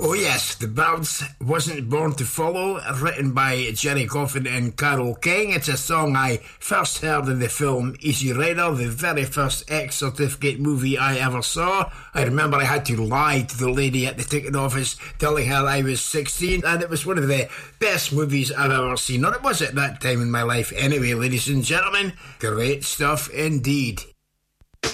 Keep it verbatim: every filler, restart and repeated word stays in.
Oh yes, The Birds Wasn't Born to Follow, written by Jerry Coffin and Carole King. It's a song I first heard in the film Easy Rider, the very first X Certificate movie I ever saw. I remember I had to lie to the lady at the ticket office, telling her I was sixteen, and it was one of the best movies I've ever seen, or it was at that time in my life anyway, ladies and gentlemen. Great stuff indeed.